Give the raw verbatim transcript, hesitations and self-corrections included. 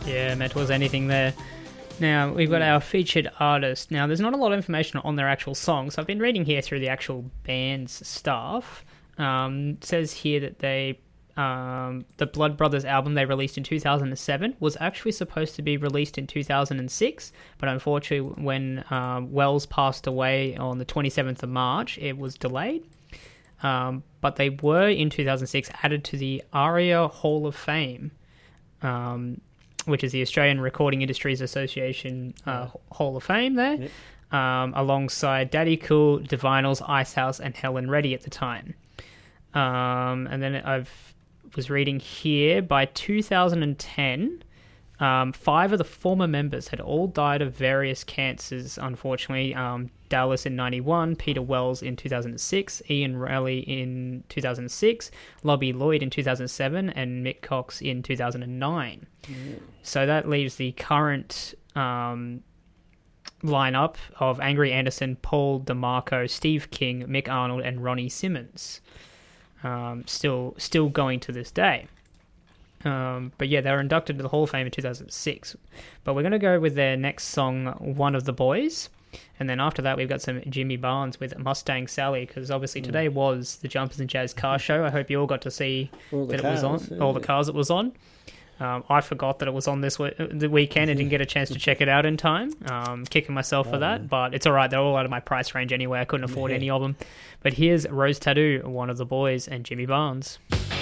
Yeah, Mental as Anything there. Now, we've got our featured artist. Now, there's not a lot of information on their actual songs. I've been reading here through the actual band's stuff. Um, it says here that they, um, the Blood Brothers album they released in two thousand seven was actually supposed to be released in two thousand six, but unfortunately when um, Wells passed away on the twenty-seventh of March, it was delayed. Um, but they were, in two thousand six, added to the ARIA Hall of Fame, um, which is the Australian Recording Industries Association uh, Hall of Fame there, yep. um, alongside Daddy Cool, Divinals, Icehouse, and Helen Reddy at the time. Um, and then I was reading here, by two thousand ten, um, five of the former members had all died of various cancers, unfortunately. Um, Dallas in ninety-one, Peter Wells in two thousand six, Ian Raleigh in two thousand six, Lobby Lloyd in two thousand seven, and Mick Cox in two thousand nine. Mm. So that leaves the current um, lineup of Angry Anderson, Paul DeMarco, Steve King, Mick Arnold, and Ronnie Simmons. Um, still, still going to this day. Um, but yeah, they were inducted to the Hall of Fame in two thousand six. But we're going to go with their next song, One of the Boys. And then after that, we've got some Jimmy Barnes with Mustang Sally, because obviously mm. today was the Jumpers and Jazz car show. I hope you all got to see all that cars, it was on, yeah. all the cars it was on. Um, I forgot that it was on this we- the weekend and didn't get a chance to check it out in time. Um, kicking myself oh, for that, but it's all right. They're all out of my price range anyway. I couldn't afford yeah. any of them. But here's Rose Tattoo, One of the Boys, and Jimmy Barnes.